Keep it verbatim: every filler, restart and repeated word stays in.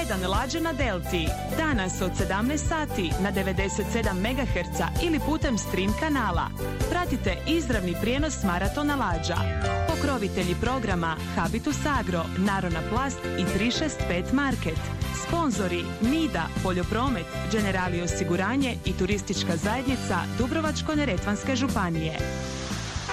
jedan Lađa na Delti. Danas od sedamnaest sati na devedeset sedam megaherca ili putem stream kanala. Pratite izravni prijenos Maratona Lađa. Pokrovitelji programa Habitus Agro, Narona Plast i tri šest pet Market. Sponzori Nida, Poljopromet, Generali osiguranje i Turistička zajednica Dubrovačko-neretvanske županije.